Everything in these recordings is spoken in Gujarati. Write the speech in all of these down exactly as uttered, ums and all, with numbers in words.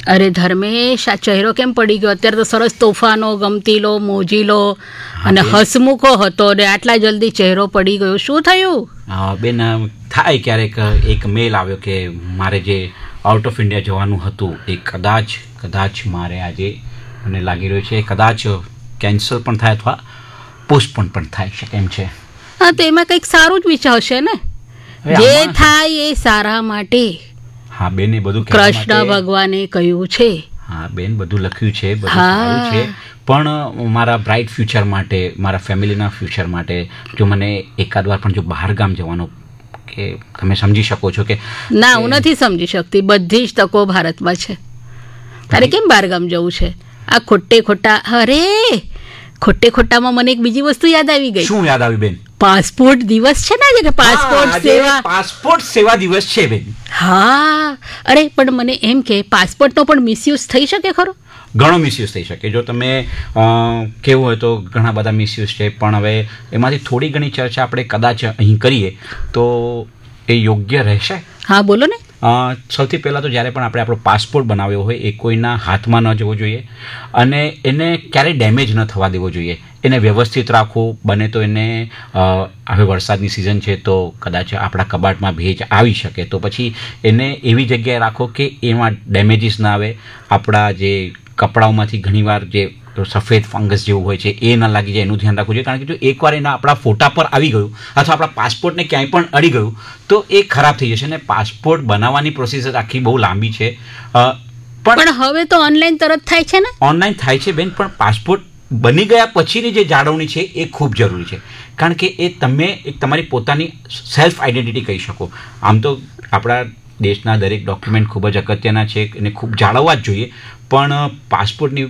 અરે ધર્મેશ, આ ચહેરો કેમ પડી ગયો? અત્યારે તો સરસ તોફાનો, ગમતીલો, મોજીલો અને હસમુખો હતો ને આટલા જલ્દી ચહેરો પડી ગયો, શું થયું? બેન, થાય ક્યારેક એક મેલ આવ્યો કે મારે જે આઉટ ઓફ ઇન્ડિયા જવાનું હતું એ કદાચ કદાચ મારે આજે મને લાગી રહ્યું છે કદાચ કેન્સલ પણ થાય અથવા પોસ્ટપોન પણ થાય શકે એમ છે. હા, તો એમાં કંઈક સારું જ વિચાર હશે ને, જે થાય એ સારા માટે. હા બેન, એ બધું કૃષ્ણ ભગવાને કહ્યું છે. હા બેન, બધું લખ્યું છે, બધું સારું છે, પણ મારા બ્રાઇટ ફ્યુચર માટે, મારા ફેમિલીના ફ્યુચર માટે જો મને એકાદ વાર પણ જો બહાર ગામ જવાનું, કે તમે સમજી શકો છો કે ના, હું નથી સમજી શકતી. બધી જ તકો ભારતમાં છે. તારે કેમ બહાર ગામ જવું છે? આ ખોટે ખોટા, અરે ખોટે ખોટામાં મને એક બીજી વસ્તુ યાદ આવી ગઈ. શું યાદ આવી બેન? પાસપોર્ટ દિવસ છે ને આજે, કે પાસપોર્ટ સેવા, પાસપોર્ટ સેવા દિવસ છે બેન. હા, અરે પણ મને એમ કે પાસપોર્ટનો પણ મિસયુઝ થઈ શકે ખરો? ઘણો મિસયુઝ થઈ શકે. જો તમે કેવું હોય તો ઘણા બધા મિસયુઝ છે, પણ હવે એમાંથી થોડી ઘણી ચર્ચા આપણે કદાચ અહીં કરીએ તો એ યોગ્ય રહેશે. હા, બોલો ને. સૌથી પહેલાં તો જ્યારે પણ આપણે આપણો પાસપોર્ટ બનાવ્યો હોય એ કોઈના હાથમાં ન જવો જોઈએ અને એને ક્યારેય ડેમેજ ન થવા દેવો જોઈએ. એને વ્યવસ્થિત રાખવું, બને તો એને હવે વરસાદની સિઝન છે તો કદાચ આપણા કબાટમાં ભેજ આવી શકે, તો પછી એને એવી જગ્યાએ રાખો કે એમાં ડેમેજીસ ના આવે. આપણા જે કપડાઓમાંથી ઘણીવાર જે સફેદ ફંગસ જેવું હોય છે એ ન લાગી જાય, એનું ધ્યાન રાખવું જોઈએ. કારણ કે જો એકવાર એના આપણા ફોટા પર આવી ગયું અથવા આપણા પાસપોર્ટને ક્યાંય પણ અડી ગયું તો એ ખરાબ થઈ જશે. અને પાસપોર્ટ બનાવવાની પ્રોસેસ આખી બહુ લાંબી છે. પણ હવે તો ઓનલાઈન તરત થાય છે ને? ઓનલાઈન થાય છે બેન, પણ પાસપોર્ટ બની ગયા પછીની જે જાળવણી છે એ ખૂબ જરૂરી છે. કારણ કે એ તમે એક તમારી પોતાની સેલ્ફ આઈડેન્ટિટી કહી શકો. આમ તો આપણા દેશના દરેક ડોક્યુમેન્ટ ખૂબ જ અગત્યના છે, એને ખૂબ જાળવવા જ જોઈએ, પણ પાસપોર્ટની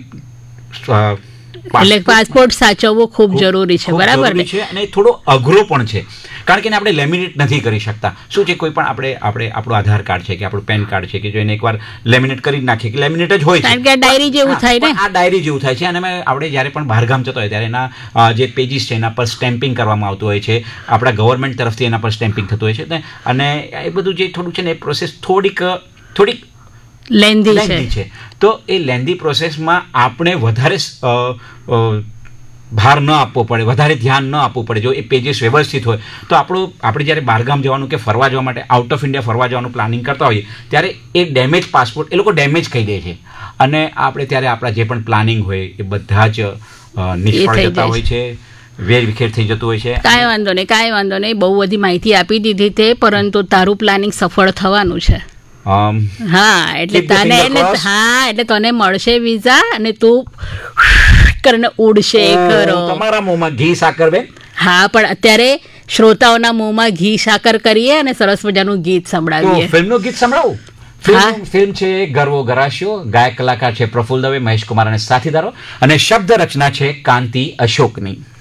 એટલે પાસપોર્ટ સાચવવો ખૂબ જરૂરી છે, બરાબર ને? અને થોડો અઘરો પણ છે, કારણ કે એને આપણે લેમિનેટ નથી કરી શકતા. શું છે, કોઈ પણ આપણે આપણે આપણું આધાર કાર્ડ છે કે આપણું પેન કાર્ડ છે કે જો એને એકવાર લેમિનેટ કરી નાખીએ કે લેમિનેટ જ હોય છે, કારણ કે ડાયરી જેવું થાય ને, આ ડાયરી જેવું થાય છે. અને આપણે જ્યારે પણ બહારગામ જતો હોય ત્યારે એના જે પેજીસ છે એના પર સ્ટેમ્પિંગ કરવામાં આવતું હોય છે, આપણા ગવર્મેન્ટ તરફથી એના પર સ્ટેમ્પિંગ થતું હોય છે. અને એ બધું જે થોડું છે ને એ પ્રોસેસ થોડીક થોડીક લેન્ધી છે. તો એ લેન્ધી પ્રોસેસમાં આપણે વધારે ભાર ન આપવો પડે, વધારે ધ્યાન ન આપવું પડે. જો એ પેજીસ વ્યવસ્થિત હોય તો આપણું આપણે જ્યારે બહારગામ જવાનું કે ફરવા જવા માટે આઉટ ઓફ ઇન્ડિયા ફરવા જવાનું પ્લાનિંગ કરતા હોઈએ ત્યારે એ ડેમેજ પાસપોર્ટ એ લોકો ડેમેજ કહી દે છે અને આપણે ત્યારે આપણા જે પણ પ્લાનિંગ હોય એ બધા જ નિષ્ફળ જતા હોય છે, વેર વિખેર થઈ જતું હોય છે. કાંઈ વાંધો નહીં, કાંઈ વાંધો નહીં. બહુ બધી માહિતી આપી દીધી તે, પરંતુ તારું પ્લાનિંગ સફળ થવાનું છે. હા, એટલે તને એટલે હા એટલે તને મળશે વિઝા અને તું કરીને ઉડશે ખરો. તમારા મોંમાં ઘી સાકર બેન. હા, પણ અત્યારે શ્રોતાઓના મોંમાં ઘી સાકર કરીએ અને સરસ મજાનું ગીત સંભળાવીએ. ફિલ્મનું ગીત સંભળાવું. ફિલ્મ છે ગરવો ગરાશિયો, ગાયક કલાકાર છે પ્રફુલ્લ દવે, મહેશ કુમાર અને સાથીદારો, અને શબ્દ રચના છે કાંતિ અશોકની.